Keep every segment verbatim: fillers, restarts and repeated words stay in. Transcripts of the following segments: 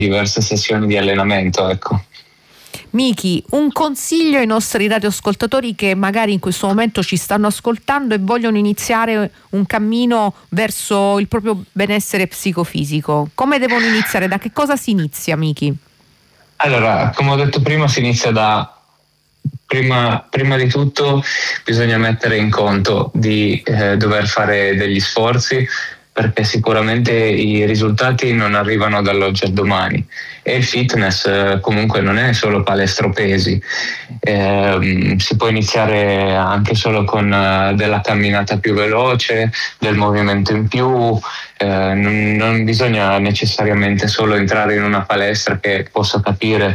diverse sessioni di allenamento, ecco. Miki, un consiglio ai nostri radioascoltatori che magari in questo momento ci stanno ascoltando e vogliono iniziare un cammino verso il proprio benessere psicofisico. Come devono iniziare? Da che cosa si inizia, Miki? Allora, come ho detto prima, si inizia da prima, prima di tutto bisogna mettere in conto di eh, dover fare degli sforzi, perché sicuramente i risultati non arrivano dall'oggi al domani, e il fitness eh, comunque non è solo palestro pesi, eh, si può iniziare anche solo con uh, della camminata più veloce, del movimento in più, eh, non, non bisogna necessariamente solo entrare in una palestra che, posso capire,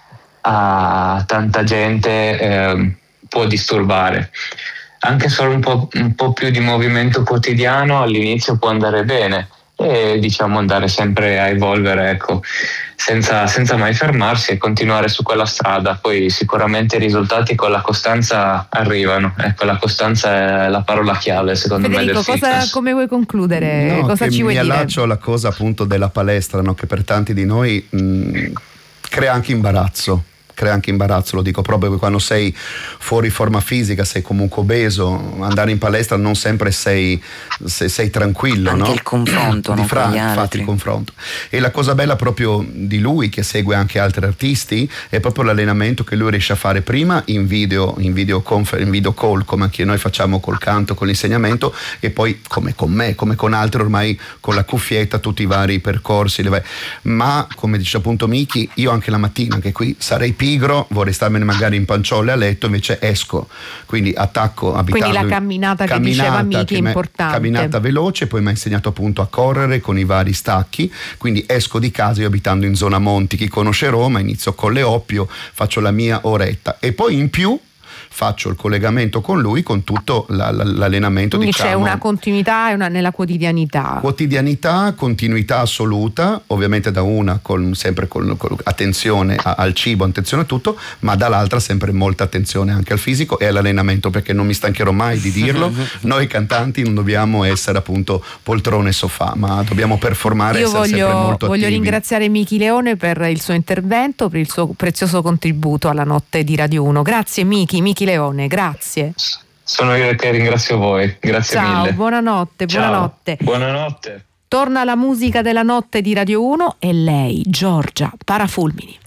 a tanta gente eh, può disturbare. Anche solo un po', un po' più di movimento quotidiano all'inizio può andare bene, e diciamo andare sempre a evolvere, ecco, senza, senza mai fermarsi e continuare su quella strada. Poi sicuramente i risultati con la costanza arrivano, ecco, la costanza è la parola chiave secondo Federico, me del cosa, fitness. come vuoi concludere? No, cosa ci vuoi mi dire? allaccio alla cosa appunto della palestra, no? Che per tanti di noi mh, crea anche imbarazzo. crea anche imbarazzo, lo dico proprio che quando sei fuori forma fisica, sei comunque obeso, andare in palestra non sempre sei, sei, sei tranquillo, anche no? il confronto di non fra, con gli infatti altri. il confronto. E la cosa bella proprio di lui, che segue anche altri artisti, è proprio l'allenamento che lui riesce a fare prima in video, in video, confer- in video call, come anche noi facciamo col canto, con l'insegnamento, e poi come con me, come con altri ormai con la cuffietta, tutti i vari percorsi. Le vai- ma come dice appunto Miki, io anche la mattina, anche qui sarei pigro, vorrei starmene magari in panciolle a letto, invece esco, quindi attacco abitando. Quindi la camminata, che diceva Miki è importante. Camminata veloce, poi mi ha insegnato appunto a correre con i vari stacchi, quindi esco di casa, io abitando in zona Monti, chi conosce Roma, inizio con le Oppio, faccio la mia oretta e poi in più faccio il collegamento con lui con tutto la, la, l'allenamento. Quindi diciamo, c'è una continuità e una nella quotidianità. Quotidianità, continuità assoluta, ovviamente da una con, sempre con, con attenzione a, al cibo, attenzione a tutto, ma dall'altra sempre molta attenzione anche al fisico e all'allenamento, perché non mi stancherò mai di dirlo, noi cantanti non dobbiamo essere appunto poltrone e sofà, ma dobbiamo performare. Io essere voglio, sempre molto voglio attivi. ringraziare Miki Leone per il suo intervento, per il suo prezioso contributo alla notte di Radio uno. Grazie Miki, Miki Leone, grazie. Sono io che ringrazio voi, grazie Ciao, mille. buonanotte, Ciao, buonanotte. Buonanotte. Torna la musica della notte di Radio uno e lei, Giorgia Parafulmini.